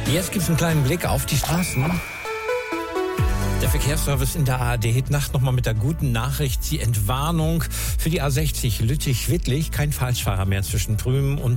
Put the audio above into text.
Jetzt gibt es einen kleinen Blick auf die Straßen. Der Verkehrsservice in der ARD-Nacht nochmal mit der guten Nachricht, die Entwarnung für die A60 Lüttich-Wittlich. Kein Falschfahrer mehr zwischen Prümen und